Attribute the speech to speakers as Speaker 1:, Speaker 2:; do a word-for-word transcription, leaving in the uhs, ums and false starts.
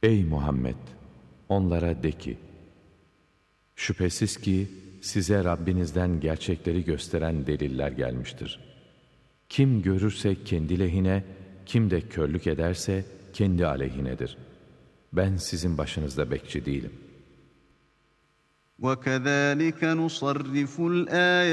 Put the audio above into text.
Speaker 1: Ey Muhammed! Onlara de ki, şüphesiz ki size Rabbinizden gerçekleri gösteren deliller gelmiştir. Kim görürse kendi lehine, kim de körlük ederse kendi aleyhinedir. Ben sizin başınızda bekçi değilim.
Speaker 2: وَكَذَٰلِكَ نُصَرِّفُ الْآيَاتِ